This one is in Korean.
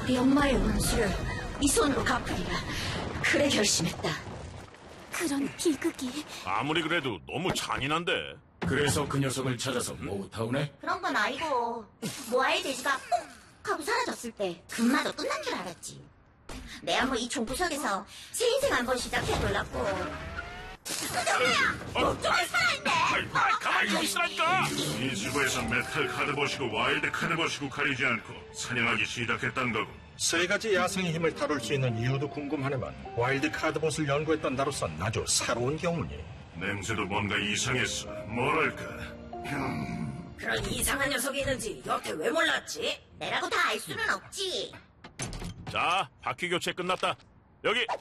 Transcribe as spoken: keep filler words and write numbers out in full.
우리 엄마의 원수를 이 손으로 갚으리라. 그래 결심했다. 그런 비극이. 아무리 그래도 너무 잔인한데. 그래서 그 녀석을 찾아서 모타운에? 그런 건 아니고 모아의 돼지가 꼭 하고 사라졌을 때 금마저 끝난 줄 알았지. 내가 뭐 이 총구석에서 새 인생 한 번 시작해보려고. 누구야? 목줄에 살아있네. 아, 가만히 좀 있으라니까. 이 지구에서 메탈 카드 버시고 와일드 카드 버시고 가리지 않고 사냥하기 시작했단 거고. 세 가지 야생의 힘을 다룰 수 있는 이유도 궁금하네만 와일드 카드봇을 연구했던 나로선 아주 새로운 경우니. 냄새도 뭔가 이상했어. 뭐랄까. 그런 이상한 녀석이 있는지 여태 왜 몰랐지? 내라고 다 알 수는 없지. 자, 바퀴 교체 끝났다. 여기